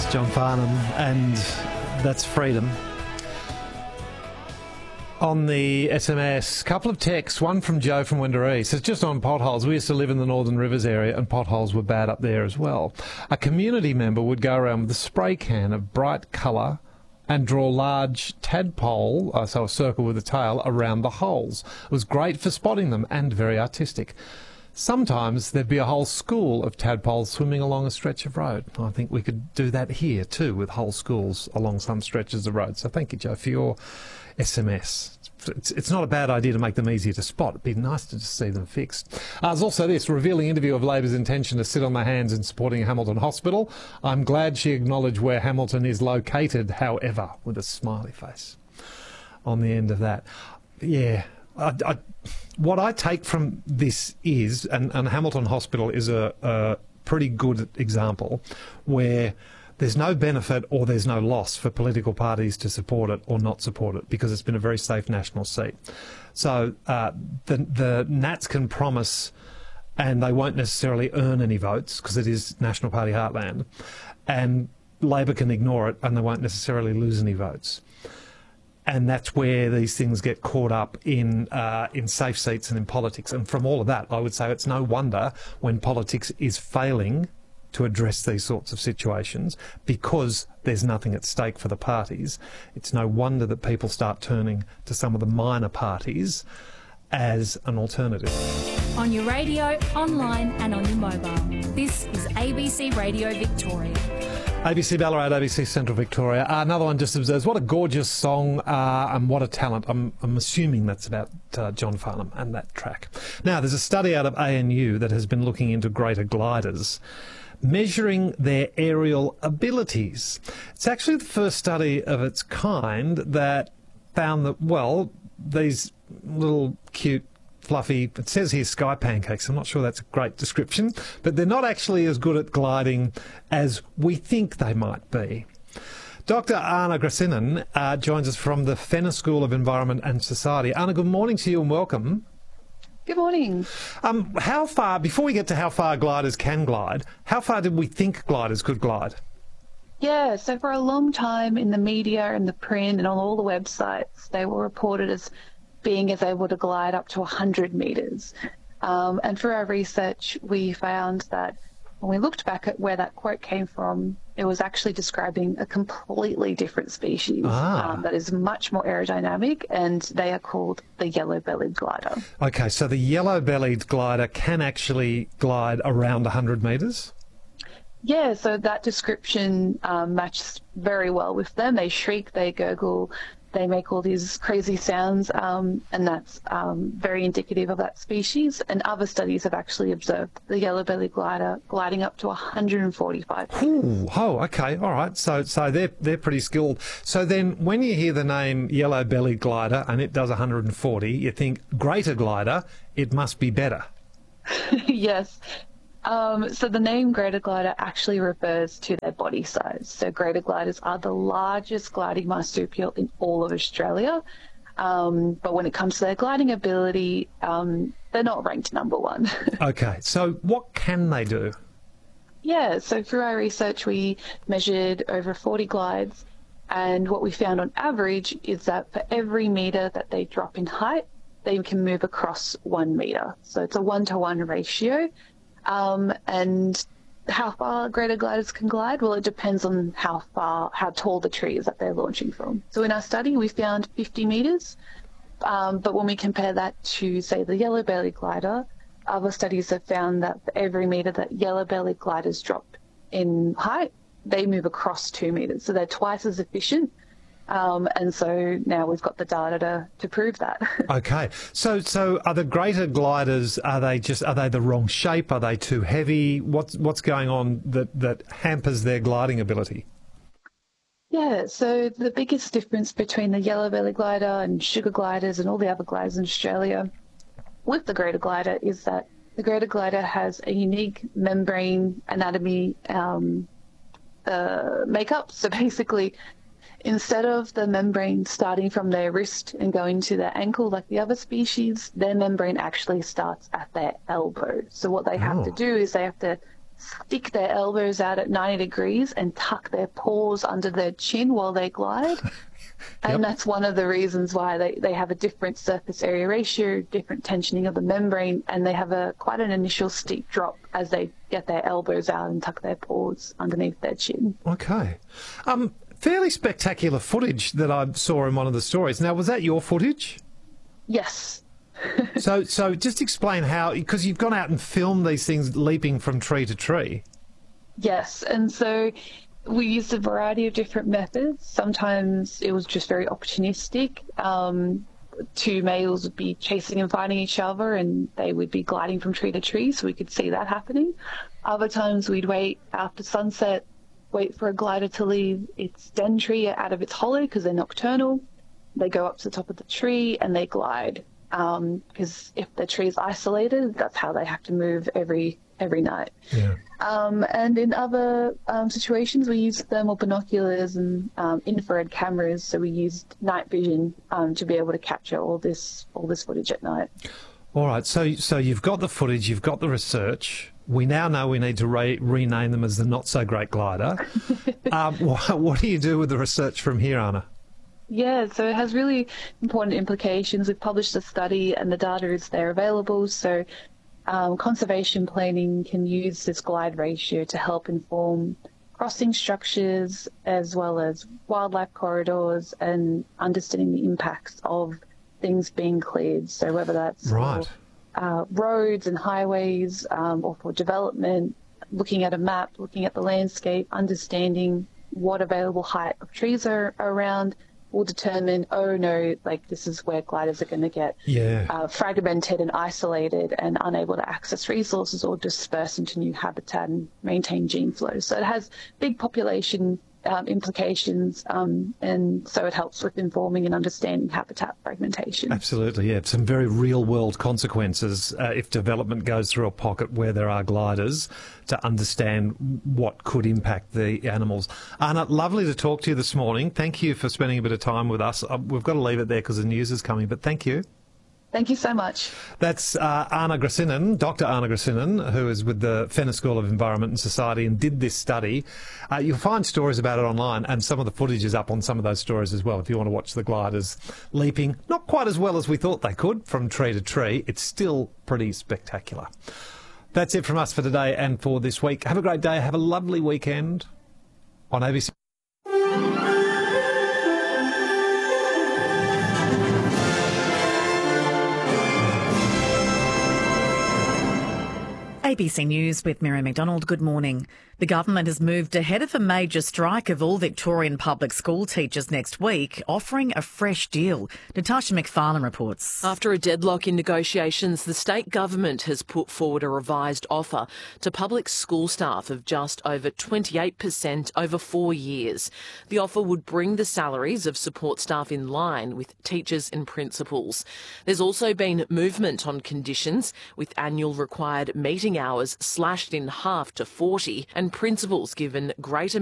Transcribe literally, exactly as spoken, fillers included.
John Farnham, and that's Freedom. On the S M S, couple of texts, one from Joe from Wendouree, says just on potholes. We used to live in the Northern Rivers area and potholes were bad up there as well. A community member would go around with a spray can of bright colour and draw large tadpole, uh, so a circle with a tail, around the holes. It was great for spotting them and very artistic. Sometimes there'd be a whole school of tadpoles swimming along a stretch of road. I think we could do that here too, with whole schools along some stretches of road. So thank you, Joe, for your S M S. It's, it's not a bad idea to make them easier to spot. It'd be nice to just see them fixed. Uh, there's also this revealing interview of Labor's intention to sit on their hands in supporting Hamilton Hospital. I'm glad she acknowledged where Hamilton is located, however, with a smiley face on the end of that. Yeah. I, I, what I take from this is, and, and Hamilton Hospital is a, a pretty good example, where there's no benefit or there's no loss for political parties to support it or not support it, because it's been a very safe national seat. So uh, the, the Nats can promise, and they won't necessarily earn any votes because it is National Party heartland, and Labor can ignore it and they won't necessarily lose any votes. And that's where these things get caught up in uh, in safe seats and in politics. And from all of that, I would say it's no wonder when politics is failing to address these sorts of situations, because there's nothing at stake for the parties. It's no wonder that people start turning to some of the minor parties as an alternative. On your radio, online and on your mobile. This is A B C Radio Victoria. A B C Ballarat, A B C Central Victoria. Uh, another one just observes, what a gorgeous song uh, and what a talent. I'm, I'm assuming that's about uh, John Farnham and that track. Now, there's a study out of A N U that has been looking into greater gliders, measuring their aerial abilities. It's actually the first study of its kind that found that, well, these little cute fluffy, it says here sky pancakes, I'm not sure that's a great description, but they're not actually as good at gliding as we think they might be. Doctor Anna Grasinen uh, joins us from the Fenner School of Environment and Society. Anna, good morning to you and welcome. Good morning. Um, how far, before we get to how far gliders can glide, how far did we think gliders could glide? Yeah, so for a long time in the media and the print and on all the websites, they were reported as being as able to glide up to one hundred metres. Um, and through our research, we found that when we looked back at where that quote came from, it was actually describing a completely different species ah. um, that is much more aerodynamic, and they are called the yellow-bellied glider. Okay, so the yellow-bellied glider can actually glide around one hundred metres? Yeah, so that description um, matches very well with them. They shriek, they gurgle, they make all these crazy sounds, um, and that's um, very indicative of that species. And other studies have actually observed the yellow-bellied glider gliding up to one hundred forty-five. Ooh, oh, okay, all right. So, so they're they're pretty skilled. So then, when you hear the name yellow-bellied glider and it does one hundred forty, you think greater glider, it must be better. Yes. Um, so the name greater glider actually refers to their body size. So greater gliders are the largest gliding marsupial in all of Australia. Um, but when it comes to their gliding ability, um, they're not ranked number one. Okay, so what can they do? Yeah, so through our research, we measured over forty glides, and what we found on average is that for every metre that they drop in height, they can move across one metre. So it's a one-to-one ratio. Um, and how far greater gliders can glide? Well, it depends on how far, how tall the tree is that they're launching from. So in our study, we found fifty metres, um, but when we compare that to, say, the yellow-bellied glider, other studies have found that for every metre that yellow-bellied gliders drop in height, they move across two metres. So they're twice as efficient. Um, and so now we've got the data to, to prove that. Okay. So so are the greater gliders, are they just, are they the wrong shape? Are they too heavy? What's, what's going on that, that hampers their gliding ability? Yeah, so the biggest difference between the yellow-bellied glider and sugar gliders and all the other gliders in Australia with the greater glider is that the greater glider has a unique membrane anatomy um, uh, makeup. So basically, instead of the membrane starting from their wrist and going to their ankle like the other species, their membrane actually starts at their elbow. So what they have Oh. to do is they have to stick their elbows out at ninety degrees and tuck their paws under their chin while they glide. And Yep. that's one of the reasons why they, they have a different surface area ratio, different tensioning of the membrane, and they have a quite an initial steep drop as they get their elbows out and tuck their paws underneath their chin. Okay. Um, fairly spectacular footage that I saw in one of the stories. Now, was that your footage? Yes. so, so just explain how, because you've gone out and filmed these things leaping from tree to tree. Yes, and so we used a variety of different methods. Sometimes it was just very opportunistic. Um, two males would be chasing and fighting each other, and they would be gliding from tree to tree, so we could see that happening. Other times we'd wait after sunset, wait for a glider to leave its den tree out of its hollow because they're nocturnal. They go up to the top of the tree and they glide, um, because if the tree is isolated, that's how they have to move every every night. Yeah. Um, and in other um, situations, we used thermal binoculars and um, infrared cameras. So we used night vision um, to be able to capture all this all this footage at night. All right. So, so you've got the footage, you've got the research. We now know we need to re- rename them as the Not So Great Glider. um, what, what do you do with the research from here, Anna? Yeah, so it has really important implications. We've published a study, and the data is there available. So Um, conservation planning can use this glide ratio to help inform crossing structures as well as wildlife corridors and understanding the impacts of things being cleared. So whether that's Right. for uh, roads and highways um, or for development, looking at a map, looking at the landscape, understanding what available height of trees are around, will determine, oh no, like this is where gliders are going to get Yeah. uh, fragmented and isolated and unable to access resources or disperse into new habitat and maintain gene flows. So it has big population um, implications, um, and so it helps with informing and understanding habitat fragmentation. Absolutely, yeah. Some very real-world consequences uh, if development goes through a pocket where there are gliders, to understand what could impact the animals. Anna, lovely to talk to you this morning. Thank you for spending a bit of time with us. Uh, we've got to leave it there because the news is coming, but thank you. Thank you so much. That's uh, Anna Grasinen, Doctor Anna Grasinen, who is with the Fenner School of Environment and Society and did this study. Uh, you'll find stories about it online, and some of the footage is up on some of those stories as well if you want to watch the gliders leaping. Not quite as well as we thought they could from tree to tree. It's still pretty spectacular. That's it from us for today and for this week. Have a great day. Have a lovely weekend on A B C. A B C News with Mary McDonald. Good morning. The government has moved ahead of a major strike of all Victorian public school teachers next week, offering a fresh deal. Natasha McFarlane reports. After a deadlock in negotiations, the state government has put forward a revised offer to public school staff of just over twenty-eight percent over four years. The offer would bring the salaries of support staff in line with teachers and principals. There's also been movement on conditions, with annual required meeting hours slashed in half to forty and principals given greater